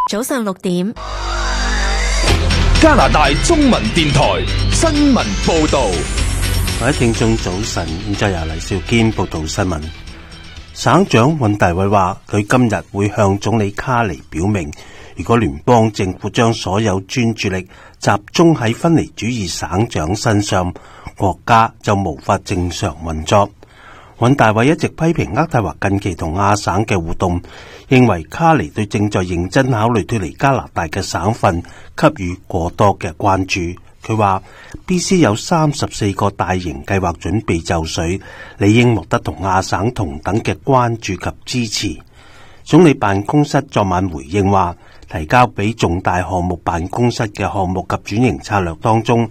早上6點， 加拿大中文電台新聞報道。 各位聽眾早晨，現在由黎兆堅報道新聞。省長尹大偉話，佢今日會向總理卡尼表明，如果聯邦政府將所有專注力集中喺分離主義省長身上，國家就無法正常運作。尹大偉一直批評渥太華近期同亞省嘅互動，認為卡尼對正在認真考慮脫離加拿大嘅省份給予過多嘅關注。佢話 BC 有34個大型計劃準備就緒，理應獲得同亞省同等嘅關注及支持。總理辦公室昨晚回應話，提交俾重大項目辦公室嘅項目及轉型策略當中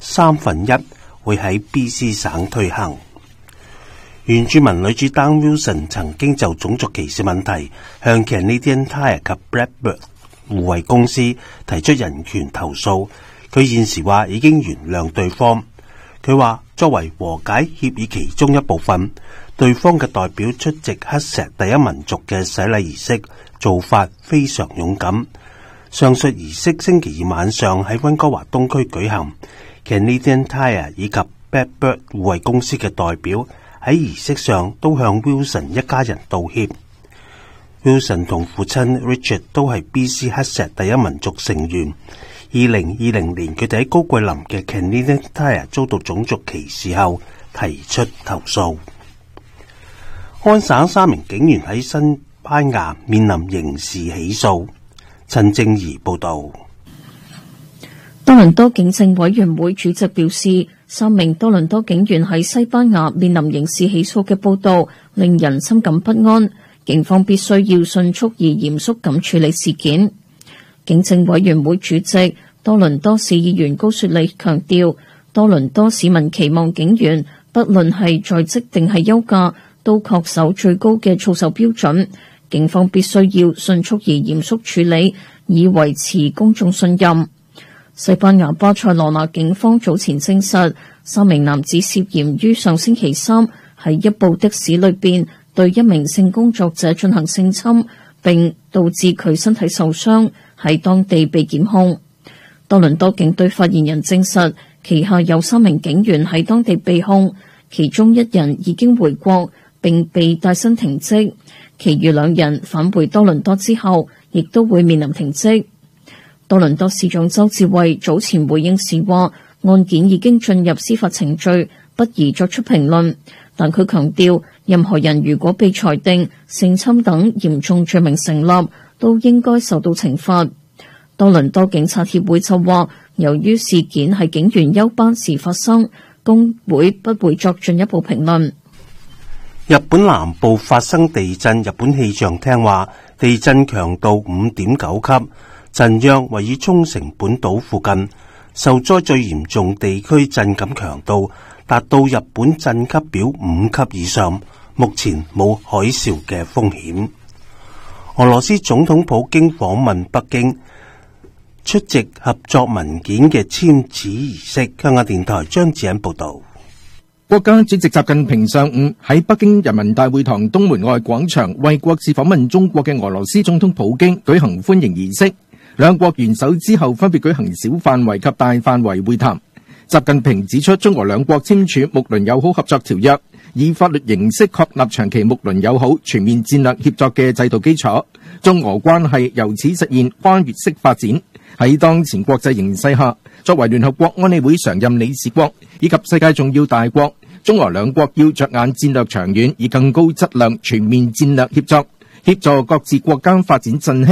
1/3會喺 BC 省推行。原住民女子 Dan Wilson 曾經就種族歧視問題向 Canadian Tire 及 Blackbird 護衛公司提出人權投訴。佢現時話已經原諒對方。佢話作為和解協議其中一部分，對方嘅代表出席黑石第一民族嘅洗禮儀式，做法非常勇敢。上述儀式星期二晚上喺溫哥華東區舉行。Canadian Tire 以及 Blackbird 護衛公司嘅代表喺儀式上都向 Wilson 一家人道歉。Wilson 同父親 Richard 都係 BC 黑石第一民族成員。2020年佢哋喺高貴林嘅 Canadian Tire 遭到種族歧視後提出投訴。安省3名警員喺西班牙面臨刑事起訴。陳正儀報道。 多倫多警政委員會主席表示，3名多倫多警員喺西班牙面臨刑事起訴嘅報道令人深感不安，警方必須要迅速而嚴肅咁處理事件。警政委員會主席多倫多市議員高雪莉強調，多倫多市民期望警員不論係在職定係休假，都恪守最高嘅操守標準。警方必須要迅速而嚴肅處理，以維持公眾信任。西班牙巴塞羅那警方早前證實，3名男子涉嫌於上星期3喺一部的士裏邊對一名性工作者進行性侵，並導致佢身體受傷，喺當地被檢控。多倫多警隊發言人證實，旗下有3名警員喺當地被控，其中1人已經回國並被帶薪停職，其餘2人返回多倫多之後亦都會面臨停職。多倫多市長周志偉早前回應時話，案件已經進入司法程序，不宜作出評論，但佢強調，任何人如果被裁定性侵等嚴重罪名成立，都應該受到懲罰。多倫多警察協會就話，由於事件係警員休班時發生，工會不會作進一步評論。 日本南部發生地震，日本氣象廳話地震強度5.9級，震央位於沖繩本島附近，受災最嚴重地區震感強度達到日本震級表5級以上，目前冇海嘯嘅風險。俄羅斯總統普京訪問北京，出席合作文件嘅簽字儀式。香港電台張子欣報道。 國家主席習近平上午喺北京人民大會堂東門外廣場為國事訪問中國嘅俄羅斯總統普京舉行歡迎儀式。兩國元首之後分別舉行小範圍及大範圍會談。習近平指出，中俄兩國簽署睦鄰友好合作條約，以法律形式確立長期睦鄰友好全面戰略協作嘅制度基礎，中俄關係由此實現跨越式發展。喺當前國際形勢下，作為聯合國安理會常任理事國以及世界重要大國，中俄兩國要着眼戰略長遠，以更高質量全面戰略協作，協助各自國家發展振興。